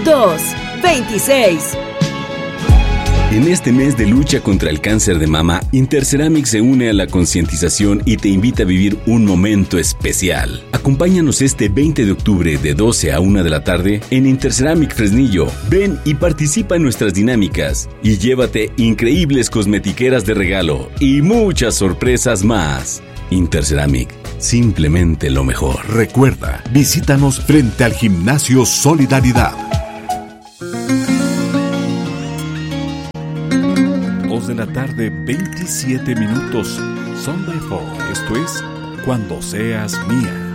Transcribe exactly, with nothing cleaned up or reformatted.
dos veintiséis. En este mes de lucha contra el cáncer de mama, Interceramic se une a la concientización y te invita a vivir un momento especial. Acompáñanos este veinte de octubre de doce a una de la tarde en Interceramic Fresnillo. Ven y participa en nuestras dinámicas y llévate increíbles cosmetiqueras de regalo y muchas sorpresas más. Interceramic, simplemente lo mejor. Recuerda, visítanos frente al Gimnasio Solidaridad. De la tarde, veintisiete minutos. Sunday Four, esto es Cuando Seas Mía.